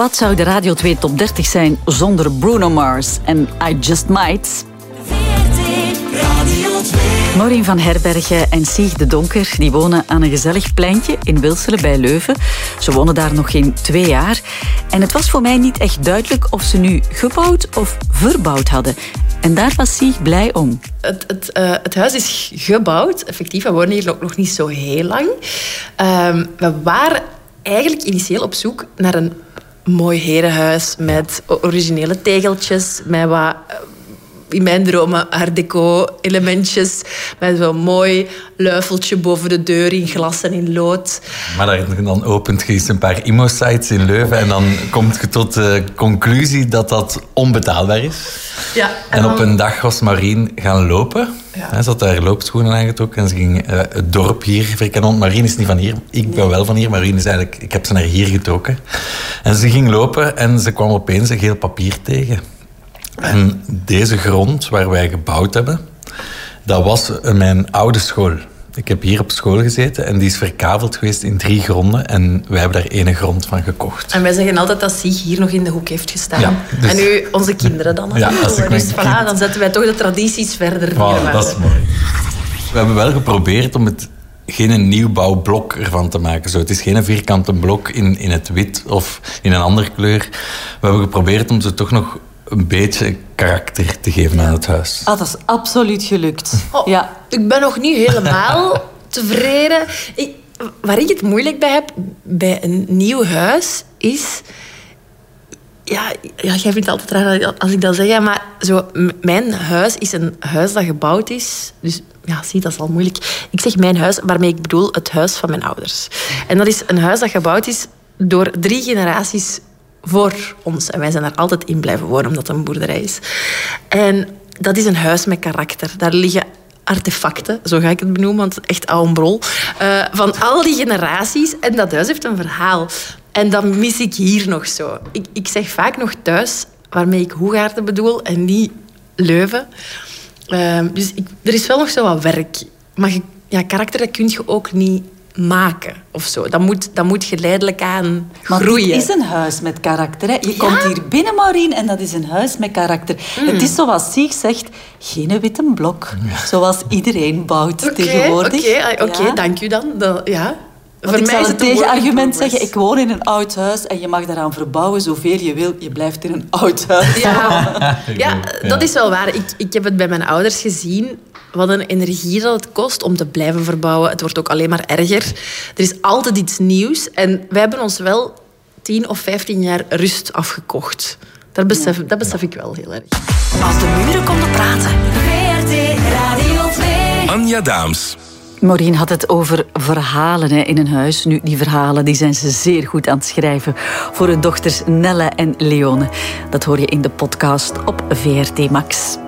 Wat zou de Radio 2 Top 30 zijn zonder Bruno Mars en I Just Might? Maureen van Herbergen en Sieg de Donker die wonen aan een gezellig pleintje in Wilselen bij Leuven. Ze wonen daar nog geen 2 jaar. En het was voor mij niet echt duidelijk of ze nu gebouwd of verbouwd hadden. En daar was Sieg blij om. Het huis is gebouwd. Effectief, we wonen hier nog niet zo heel lang. We waren eigenlijk initieel op zoek naar een mooi herenhuis met originele tegeltjes, met wat, in mijn dromen, art deco elementjes, met zo'n mooi luifeltje boven de deur in glas en in lood. Maar dan opent je eens een paar IMO-sites in Leuven en dan komt je tot de conclusie dat dat onbetaalbaar is. Ja, en op een dag was Maureen gaan lopen. Ja. Ze had haar loopschoenen aangetrokken en ze ging het dorp hier verkennen. Maureen is niet van hier, ik ben wel van hier. Maureen is eigenlijk, ik heb ze naar hier getrokken. En ze ging lopen en ze kwam opeens een geel papier tegen. En deze grond waar wij gebouwd hebben, dat was mijn oude school. Ik heb hier op school gezeten en die is verkaveld geweest in 3 gronden. En wij hebben daar 1 grond van gekocht. En wij zeggen altijd dat Sieg hier nog in de hoek heeft gestaan. Ja, dus... En nu onze kinderen dan. Ja, dus voilà, dan zetten wij toch de tradities verder. Wow, dat is mooi. We hebben wel geprobeerd om het geen nieuwbouwblok ervan te maken. Zo, het is geen vierkante blok in het wit of in een andere kleur. We hebben geprobeerd om ze toch nog een beetje karakter te geven aan het huis. Dat is absoluut gelukt. Ja. Ik ben nog niet helemaal tevreden. Waar ik het moeilijk bij heb, bij een nieuw huis, is... Ja, jij vindt het altijd raar als ik dat zeg, maar zo, mijn huis is een huis dat gebouwd is. Dus ja, zie, dat is al moeilijk. Ik zeg mijn huis, waarmee ik bedoel het huis van mijn ouders. En dat is een huis dat gebouwd is door 3 generaties voor ons. En wij zijn daar altijd in blijven wonen, omdat het een boerderij is. En dat is een huis met karakter. Daar liggen artefacten, zo ga ik het benoemen, want het is echt oude brol, van al die generaties. En dat huis heeft een verhaal. En dat mis ik hier nog zo. Ik zeg vaak nog thuis, waarmee ik Hoegaarden bedoel en niet Leuven. Dus er is wel nog zo wat werk. Maar karakter dat kun je ook niet maken of zo. Dat moet geleidelijk aan groeien. Maar het is een huis met karakter. Hè? Je komt hier binnen, Maureen, en dat is een huis met karakter. Het is zoals Sieg zegt, geen witte blok. Zoals iedereen bouwt tegenwoordig. Oké, dank u dan. Want ik zal het tegenargument zeggen, ik woon in een oud huis en je mag daaraan verbouwen zoveel je wil. Je blijft in een oud huis. Ja, dat is wel waar. Ik heb het bij mijn ouders gezien. Wat een energie dat het kost om te blijven verbouwen. Het wordt ook alleen maar erger. Er is altijd iets nieuws. En wij hebben ons wel 10 of 15 jaar rust afgekocht. Dat besef ik wel heel erg. Als de muren konden praten. VRT Radio 2. Anja Daams. Maureen had het over verhalen in een huis. Nu, die verhalen die zijn ze zeer goed aan het schrijven voor hun dochters Nelle en Leone. Dat hoor je in de podcast op VRT Max.